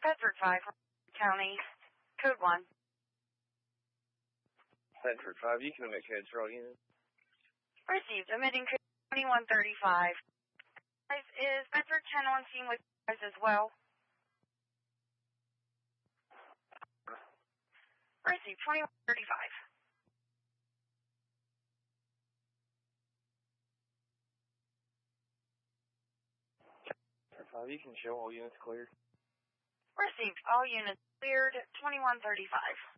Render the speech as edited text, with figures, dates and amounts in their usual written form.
Bedford 5, County, Code 1. Bedford 5, you can emit codes for all units. Received. Emitting code 2135. Is Bedford 10 on scene with you guys as well? Received. 2135. Bedford 5, you can show all units cleared. Received. All units cleared. 2135.